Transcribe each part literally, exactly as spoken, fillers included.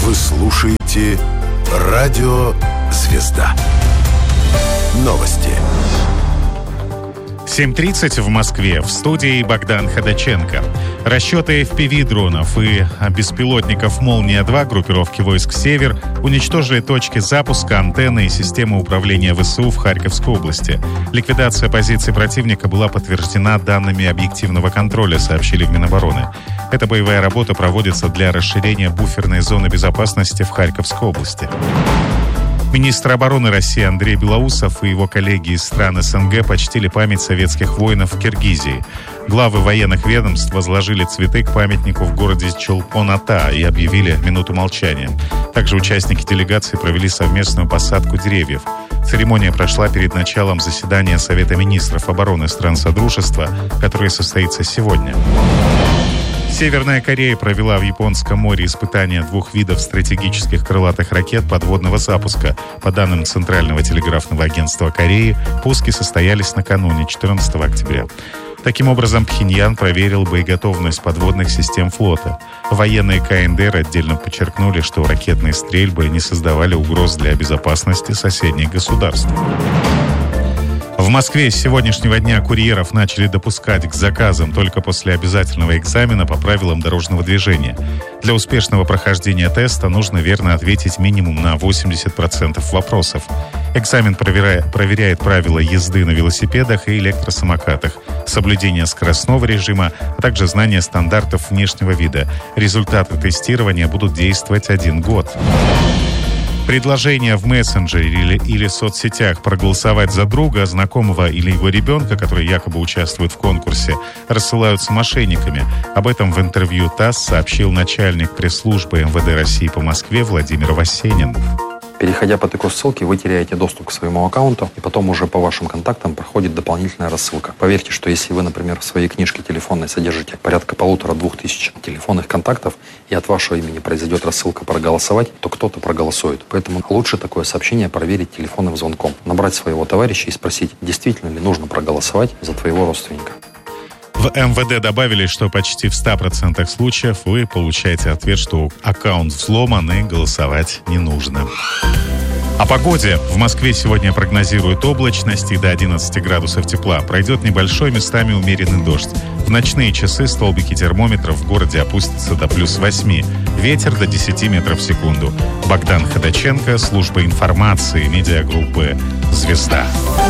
Вы слушаете Радио Звезда. Новости. семь тридцать в Москве. В студии Богдан Ходаченко. Расчеты эф пи ви-дронов и беспилотников «Молния-два» группировки войск «Север» уничтожили точки запуска, антенны и системы управления ВСУ в Харьковской области. Ликвидация позиций противника была подтверждена данными объективного контроля, сообщили в Минобороны. Эта боевая работа проводится для расширения буферной зоны безопасности в Харьковской области. Министр обороны России Андрей Белоусов и его коллеги из стран эс эн гэ почтили память советских воинов в Киргизии. Главы военных ведомств возложили цветы к памятнику в городе Чолпон-Ата и объявили минуту молчания. Также участники делегации провели совместную посадку деревьев. Церемония прошла перед началом заседания Совета министров обороны стран Содружества, которое состоится сегодня. Северная Корея провела в Японском море испытания двух видов стратегических крылатых ракет подводного запуска. По данным Центрального телеграфного агентства Кореи, пуски состоялись накануне, четырнадцатого октября. Таким образом, Пхеньян проверил боеготовность подводных систем флота. Военные ка эн дэ эр отдельно подчеркнули, что ракетные стрельбы не создавали угроз для безопасности соседних государств. В Москве с сегодняшнего дня курьеров начали допускать к заказам только после обязательного экзамена по правилам дорожного движения. Для успешного прохождения теста нужно верно ответить минимум на восемьдесят процентов вопросов. Экзамен проверяет, проверяет правила езды на велосипедах и электросамокатах, соблюдение скоростного режима, а также знание стандартов внешнего вида. Результаты тестирования будут действовать один год. Предложение в мессенджере или, или соцсетях проголосовать за друга, знакомого или его ребенка, который якобы участвует в конкурсе, рассылаются мошенниками. Об этом в интервью ТАСС сообщил начальник пресс-службы эм вэ дэ России по Москве Владимир Васенин. Переходя по такой ссылке, вы теряете доступ к своему аккаунту, и потом уже по вашим контактам проходит дополнительная рассылка. Поверьте, что если вы, например, в своей книжке телефонной содержите порядка полутора-двух тысяч телефонных контактов, и от вашего имени произойдет рассылка «проголосовать», то кто-то проголосует. Поэтому лучше такое сообщение проверить телефонным звонком, набрать своего товарища и спросить, действительно ли нужно проголосовать за твоего родственника. В эм вэ дэ добавили, что почти в ста процентах случаев вы получаете ответ, что аккаунт взломан и голосовать не нужно. О погоде. В Москве сегодня прогнозируют облачность и до одиннадцати градусов тепла. Пройдет небольшой, местами умеренный дождь. В ночные часы столбики термометров в городе опустятся до плюс восьми. Ветер до десяти метров в секунду. Богдан Ходаченко, служба информации, медиагруппы «Звезда».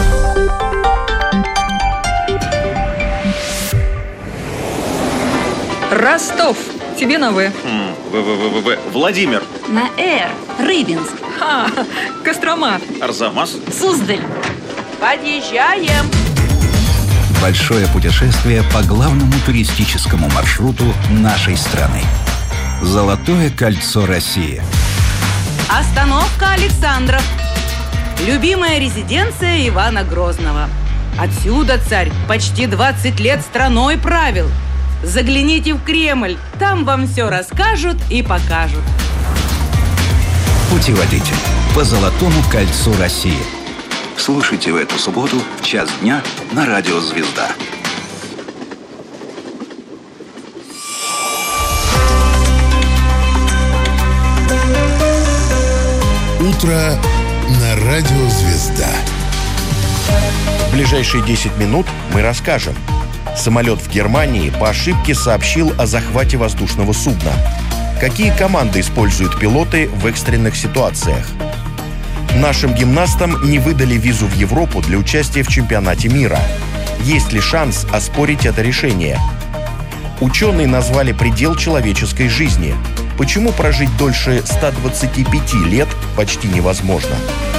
Ростов. Тебе на «В». В-В-В-В. Владимир. На «Р». Рыбинск. Ха, Кострома. Арзамас. Суздаль. Подъезжаем. Большое путешествие по главному туристическому маршруту нашей страны. Золотое кольцо России. Остановка Александров. Любимая резиденция Ивана Грозного. Отсюда царь почти двадцать лет страной правил. Загляните в Кремль, там вам все расскажут и покажут. Путеводитель по Золотому кольцу России. Слушайте в эту субботу в час дня на радио «Звезда». Утро на радио «Звезда». В ближайшие десять минут мы расскажем. Самолет в Германии по ошибке сообщил о захвате воздушного судна. Какие команды используют пилоты в экстренных ситуациях? Нашим гимнастам не выдали визу в Европу для участия в чемпионате мира. Есть ли шанс оспорить это решение? Ученые назвали предел человеческой жизни. Почему прожить дольше ста двадцати пяти лет почти невозможно?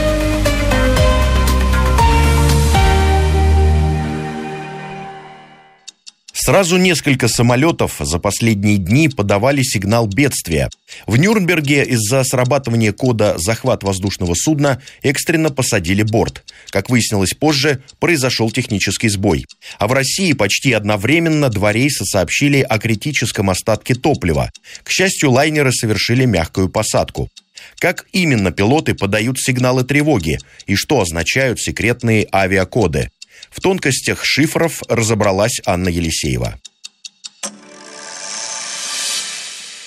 Сразу несколько самолетов за последние дни подавали сигнал бедствия. В Нюрнберге из-за срабатывания кода «захват воздушного судна» экстренно посадили борт. Как выяснилось позже, произошел технический сбой. А в России почти одновременно два рейса сообщили о критическом остатке топлива. К счастью, лайнеры совершили мягкую посадку. Как именно пилоты подают сигналы тревоги и что означают секретные авиакоды? В тонкостях шифров разобралась Анна Елисеева.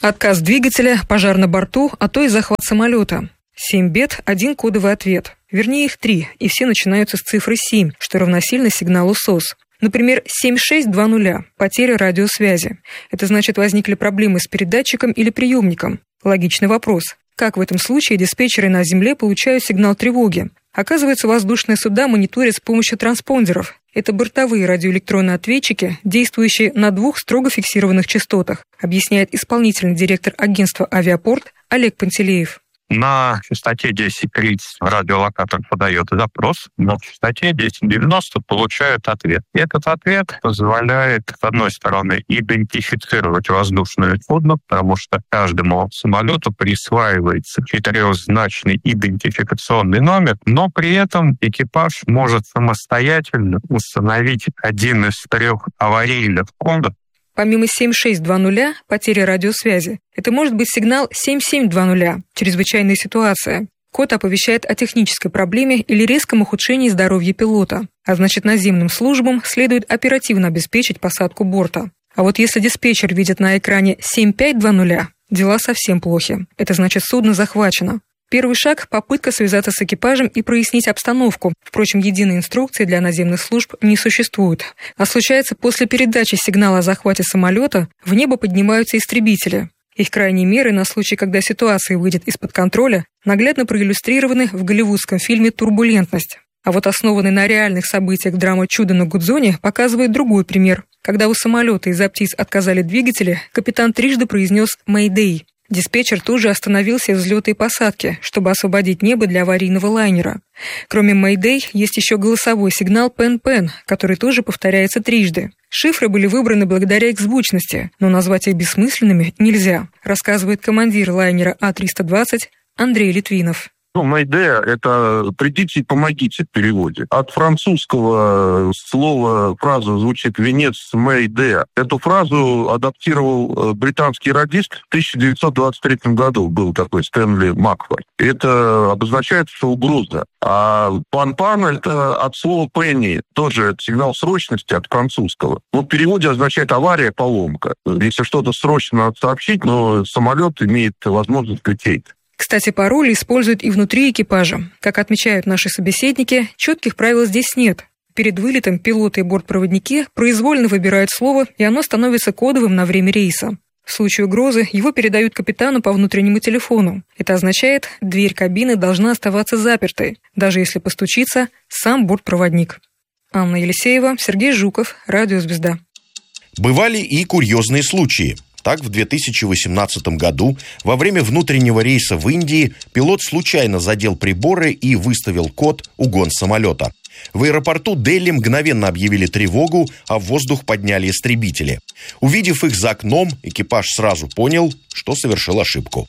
Отказ двигателя, пожар на борту, а то и захват самолета. Семь бед, один кодовый ответ. Вернее, их три, и все начинаются с цифры семь, что равносильно сигналу СОС. Например, семь шесть два ноль – потеря радиосвязи. Это значит, возникли проблемы с передатчиком или приемником. Логичный вопрос. Как в этом случае диспетчеры на Земле получают сигнал тревоги? Оказывается, воздушные суда мониторят с помощью транспондеров. Это бортовые радиоэлектронные ответчики, действующие на двух строго фиксированных частотах, объясняет исполнительный директор агентства «Авиапорт» Олег Пантелеев. На частоте десять тридцать радиолокатор подает запрос, на частоте десять девяносто получают ответ. И этот ответ позволяет, с одной стороны, идентифицировать воздушное судно, потому что каждому самолету присваивается четырехзначный идентификационный номер, но при этом экипаж может самостоятельно установить один из трех аварийных кодов. Помимо семь шесть два ноль, потеря радиосвязи, это может быть сигнал семь семь два ноль, чрезвычайная ситуация. Код оповещает о технической проблеме или резком ухудшении здоровья пилота, а значит, наземным службам следует оперативно обеспечить посадку борта. А вот если диспетчер видит на экране семь пять два ноль, дела совсем плохи. Это значит, судно захвачено. Первый шаг – попытка связаться с экипажем и прояснить обстановку. Впрочем, единой инструкции для наземных служб не существует. А случается, после передачи сигнала о захвате самолета в небо поднимаются истребители. Их крайние меры на случай, когда ситуация выйдет из-под контроля, наглядно проиллюстрированы в голливудском фильме «Турбулентность». А вот основанный на реальных событиях драма «Чудо на Гудзоне» показывает другой пример. Когда у самолета из-за птиц отказали двигатели, капитан трижды произнес «Мэйдэй». Диспетчер тут же остановил все взлеты и посадки, чтобы освободить небо для аварийного лайнера. Кроме «Мэйдэй» есть еще голосовой сигнал «Пен-Пен», который тоже повторяется трижды. Шифры были выбраны благодаря их звучности, но назвать их бессмысленными нельзя, рассказывает командир лайнера А триста двадцать Андрей Литвинов. Ну, «Мэйдэй» — это «придите и помогите» в переводе. От французского слова фраза звучит «венец Мэйдэй». Эту фразу адаптировал британский радист в тысяча девятьсот двадцать третьем году. Был такой Стэнли Макфай. Это обозначает, что угроза. А «пан-пан» — это от слова «пенни». Тоже сигнал срочности от французского. Ну, в переводе означает «авария», «поломка». Если что-то срочно надо сообщить, но самолет имеет возможность лететь. Кстати, пароли используют и внутри экипажа. Как отмечают наши собеседники, четких правил здесь нет. Перед вылетом пилоты и бортпроводники произвольно выбирают слово, и оно становится кодовым на время рейса. В случае угрозы его передают капитану по внутреннему телефону. Это означает, дверь кабины должна оставаться запертой, даже если постучится сам бортпроводник. Анна Елисеева, Сергей Жуков, Радио «Звезда». Бывали и курьезные случаи. Так, в две тысячи восемнадцатом году во время внутреннего рейса в Индии пилот случайно задел приборы и выставил код «Угон самолета». В аэропорту Дели мгновенно объявили тревогу, а в воздух подняли истребители. Увидев их за окном, экипаж сразу понял, что совершил ошибку.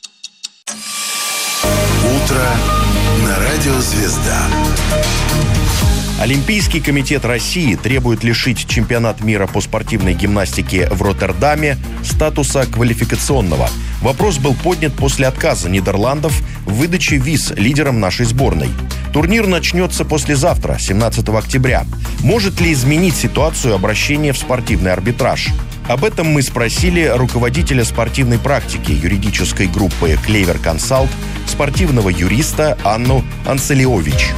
Утро на радио «Звезда». Олимпийский комитет России требует лишить чемпионат мира по спортивной гимнастике в Роттердаме статуса квалификационного. Вопрос был поднят после отказа Нидерландов в выдаче виз лидерам нашей сборной. Турнир начнется послезавтра, семнадцатого октября. Может ли изменить ситуацию обращение в спортивный арбитраж? Об этом мы спросили руководителя спортивной практики юридической группы «Клевер Консалт», спортивного юриста Анну Анцелиович.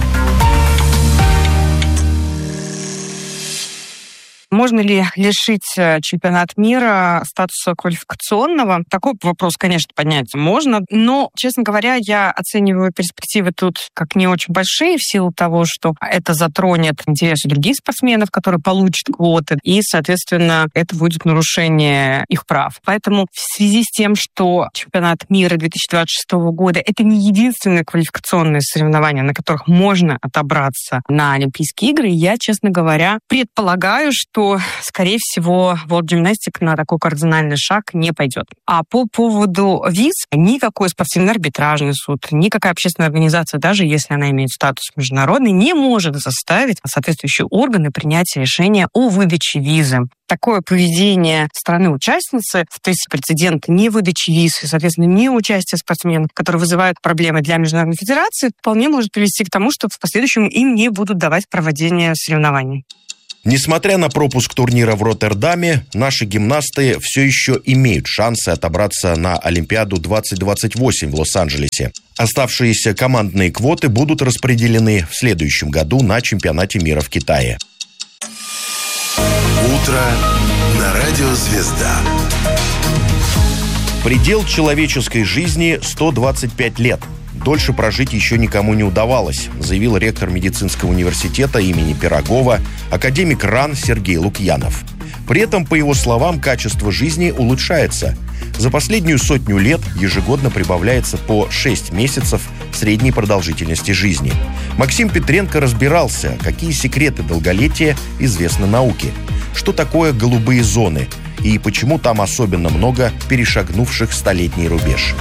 Можно ли лишить чемпионат мира статуса квалификационного? Такой вопрос, конечно, поднять можно. Но, честно говоря, я оцениваю перспективы тут как не очень большие в силу того, что это затронет интересы других спортсменов, которые получат квоты, и, соответственно, это будет нарушение их прав. Поэтому в связи с тем, что чемпионат мира две тысячи двадцать шестого года — это не единственное квалификационное соревнование, на которых можно отобраться на Олимпийские игры, я, честно говоря, предполагаю, что скорее всего, World Gymnastics на такой кардинальный шаг не пойдет. А по поводу виз, никакой спортивный арбитражный суд, никакая общественная организация, даже если она имеет статус международный, не может заставить соответствующие органы принять решение о выдаче визы. Такое поведение страны-участницы, то есть прецедент не выдачи виз и, соответственно, не участия спортсменов, которые вызывают проблемы для Международной федерации, вполне может привести к тому, что в последующем им не будут давать проведение соревнований. Несмотря на пропуск турнира в Роттердаме, наши гимнасты все еще имеют шансы отобраться на Олимпиаду двадцать двадцать восемь в Лос-Анджелесе. Оставшиеся командные квоты будут распределены в следующем году на чемпионате мира в Китае. Утро на радио «Звезда». Предел человеческой жизни – сто двадцать пять лет. Дольше прожить еще никому не удавалось, заявил ректор медицинского университета имени Пирогова, академик РАН Сергей Лукьянов. При этом, по его словам, качество жизни улучшается. За последнюю сотню лет ежегодно прибавляется по шесть месяцев средней продолжительности жизни. Максим Петренко разбирался, какие секреты долголетия известны науке, что такое голубые зоны и почему там особенно много перешагнувших столетний рубеж.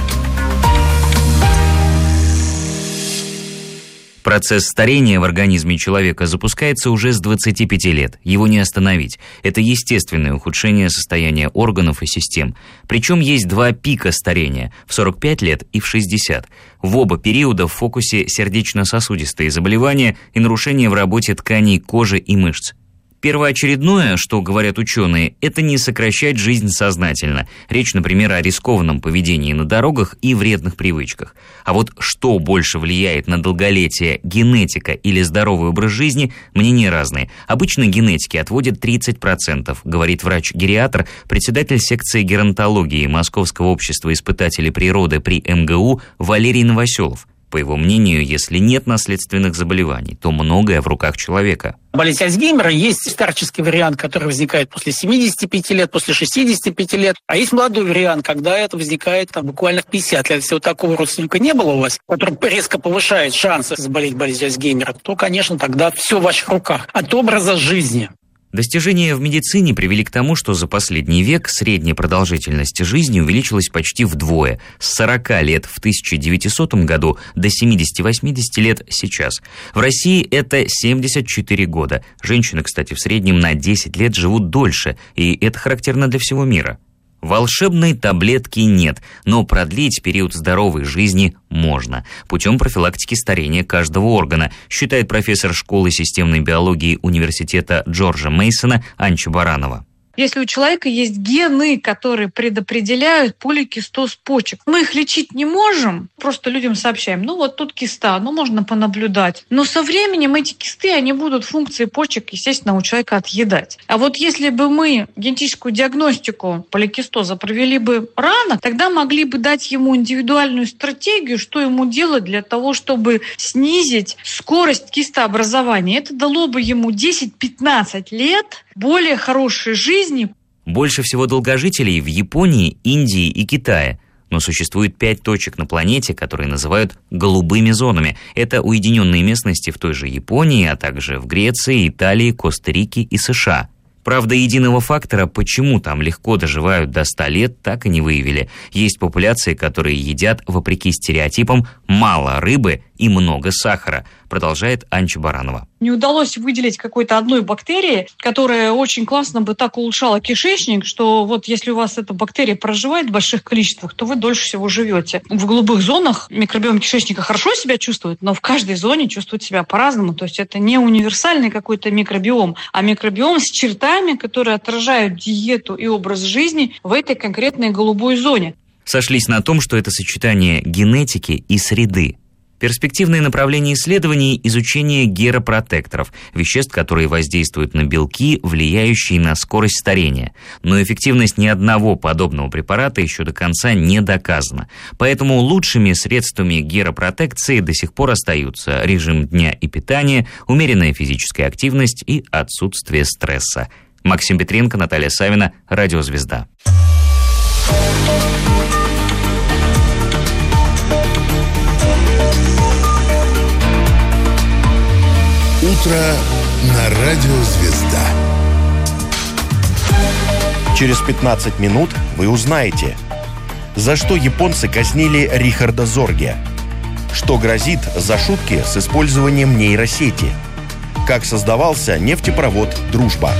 Процесс старения в организме человека запускается уже с двадцати пяти лет. Его не остановить. Это естественное ухудшение состояния органов и систем. Причем есть два пика старения – в сорок пять лет и в шестьдесят. В оба периода в фокусе сердечно-сосудистые заболевания и нарушения в работе тканей кожи и мышц. Первоочередное, что говорят ученые, это не сокращать жизнь сознательно. Речь, например, о рискованном поведении на дорогах и вредных привычках. А вот что больше влияет на долголетие – генетика или здоровый образ жизни – мнения разные. Обычно генетики отводят тридцать процентов, говорит врач-гериатр, председатель секции геронтологии Московского общества испытателей природы при эм гэ у Валерий Новоселов. По его мнению, если нет наследственных заболеваний, то многое в руках человека. Болезнь Альцгеймера есть старческий вариант, который возникает после семидесяти пяти лет, после шестидесяти пяти лет. А есть молодой вариант, когда это возникает там, буквально в пятьдесят лет. Если вот такого родственника не было у вас, который резко повышает шансы заболеть болезнью Альцгеймера, то, конечно, тогда все в ваших руках. От образа жизни. Достижения в медицине привели к тому, что за последний век средняя продолжительность жизни увеличилась почти вдвое – с сорока лет в тысяча девятисотом году до семидесяти-восьмидесяти лет сейчас. В России это семьдесят четыре года. Женщины, кстати, в среднем на десять лет живут дольше, и это характерно для всего мира. Волшебной таблетки нет, но продлить период здоровой жизни можно путем профилактики старения каждого органа, считает профессор школы системной биологии университета Джорджа Мейсона Анча Баранова. Если у человека есть гены, которые предопределяют поликистоз почек, мы их лечить не можем, просто людям сообщаем, ну вот тут киста, ну можно понаблюдать. Но со временем эти кисты, они будут функции почек, естественно, у человека отъедать. А вот если бы мы генетическую диагностику поликистоза провели бы рано, тогда могли бы дать ему индивидуальную стратегию, что ему делать для того, чтобы снизить скорость кистообразования. Это дало бы ему десять-пятнадцать лет более хорошей жизни. Больше всего долгожителей в Японии, Индии и Китае. Но существует пять точек на планете, которые называют голубыми зонами. Это уединенные местности в той же Японии, а также в Греции, Италии, Коста-Рике и США. Правда, единого фактора, почему там легко доживают до ста лет, так и не выявили. Есть популяции, которые едят, вопреки стереотипам, мало рыбы и много сахара, продолжает Анча Баранова. Не удалось выделить какой-то одной бактерии, которая очень классно бы так улучшала кишечник, что вот если у вас эта бактерия проживает в больших количествах, то вы дольше всего живете. В голубых зонах микробиом кишечника хорошо себя чувствует, но в каждой зоне чувствует себя по-разному. То есть это не универсальный какой-то микробиом, а микробиом с чертами, которые отражают диету и образ жизни в этой конкретной голубой зоне. Сошлись на том, что это сочетание генетики и среды. Перспективные направления исследований – изучение геропротекторов, веществ, которые воздействуют на белки, влияющие на скорость старения. Но эффективность ни одного подобного препарата еще до конца не доказана. Поэтому лучшими средствами геропротекции до сих пор остаются режим дня и питания, умеренная физическая активность и отсутствие стресса. Максим Петренко, Наталья Савина, Радио «Звезда». Утро на радио «Звезда». Через пятнадцать минут вы узнаете, за что японцы казнили Рихарда Зорге, что грозит за шутки с использованием нейросети, как создавался нефтепровод «Дружба».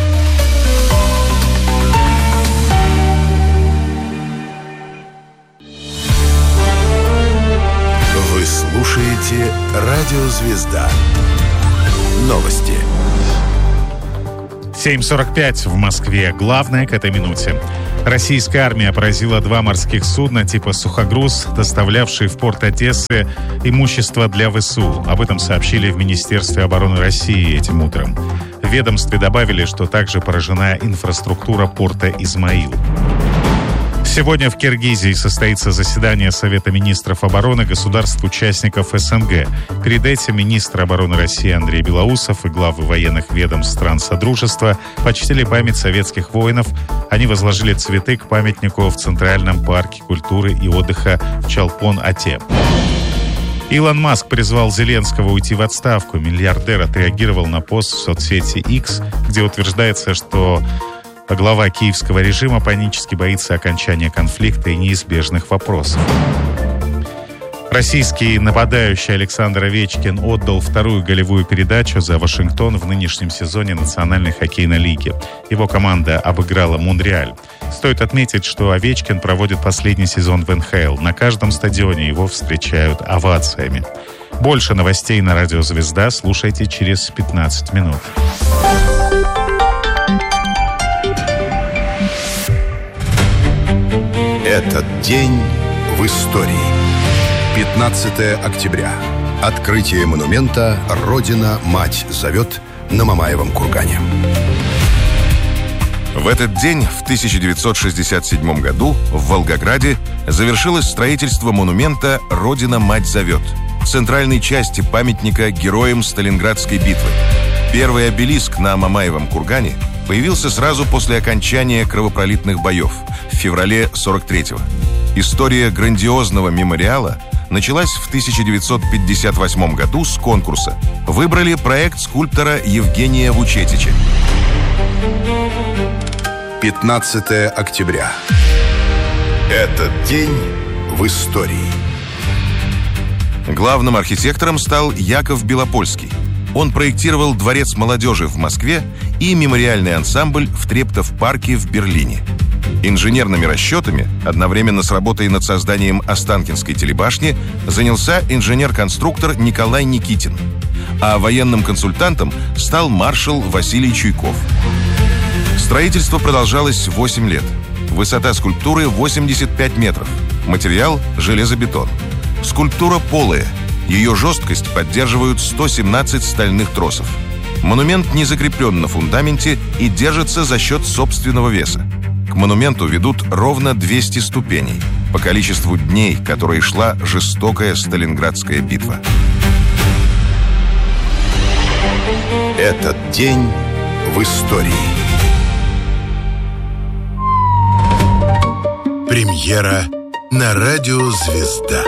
Вы слушаете радио «Звезда». Новости. семь сорок пять в Москве. Главное к этой минуте. Российская армия поразила два морских судна типа «Сухогруз», доставлявшие в порт Одессы имущество для ВСУ. Об этом сообщили в Министерстве обороны России этим утром. В ведомстве добавили, что также поражена инфраструктура порта «Измаил». Сегодня в Киргизии состоится заседание Совета министров обороны государств-участников СНГ. Перед этим министр обороны России Андрей Белоусов и главы военных ведомств стран Содружества почтили память советских воинов. Они возложили цветы к памятнику в Центральном парке культуры и отдыха в Чолпон-Ате. Илон Маск призвал Зеленского уйти в отставку. Миллиардер отреагировал на пост в соцсети X, где утверждается, что глава киевского режима панически боится окончания конфликта и неизбежных вопросов. Российский нападающий Александр Овечкин отдал вторую голевую передачу за Вашингтон в нынешнем сезоне Национальной хоккейной лиги. Его команда обыграла Монреаль. Стоит отметить, что Овечкин проводит последний сезон в эн ха эл. На каждом стадионе его встречают овациями. Больше новостей на Радио Звезда слушайте через пятнадцать минут. Этот день в истории. пятнадцатое октября. Открытие монумента «Родина-мать зовет» на Мамаевом кургане. В этот день, в тысяча девятьсот шестьдесят седьмом году, в Волгограде завершилось строительство монумента «Родина-мать зовет», центральной части памятника героям Сталинградской битвы. Первый обелиск на Мамаевом кургане появился сразу после окончания кровопролитных боев в феврале сорок третьего. История грандиозного мемориала началась в тысяча девятьсот пятьдесят восьмом году с конкурса. Выбрали проект скульптора Евгения Вучетича. пятнадцатое октября. Этот день в истории. Главным архитектором стал Яков Белопольский. Он проектировал Дворец молодежи в Москве и мемориальный ансамбль в Трептов-парке в Берлине. Инженерными расчетами, одновременно с работой над созданием Останкинской телебашни, занялся инженер-конструктор Николай Никитин. А военным консультантом стал маршал Василий Чуйков. Строительство продолжалось восемь лет. Высота скульптуры восемьдесят пять метров. Материал – железобетон. Скульптура полая. Ее жесткость поддерживают сто семнадцать стальных тросов. Монумент не закреплен на фундаменте и держится за счет собственного веса. К монументу ведут ровно двести ступеней по количеству дней, которые шла жестокая Сталинградская битва. Этот день в истории. Премьера на Радио Звезда.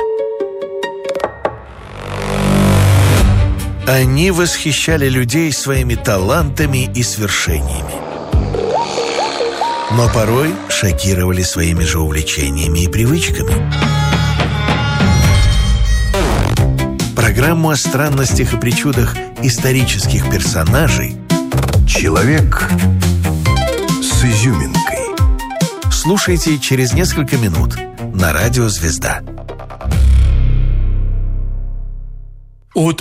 Они восхищали людей своими талантами и свершениями, но порой шокировали своими же увлечениями и привычками. Программу о странностях и причудах исторических персонажей «Человек с изюминкой». Слушайте через несколько минут на Радио Звезда. Утро